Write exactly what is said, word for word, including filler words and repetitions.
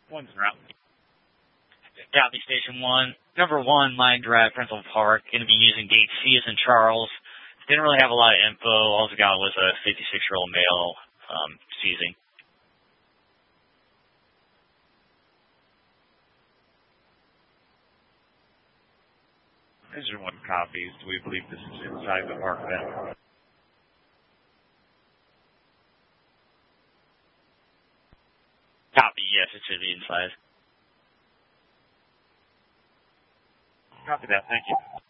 One's route. Copy Station one. Number one, Line Drive, Principal Park. Going to be using gate C as in Charles. Didn't really have a lot of info. All we got was a fifty-six-year-old male um, seizing. Measure one copies. Do we believe this is inside the park then? Copy, yes, it should be inside. Copy that, thank you.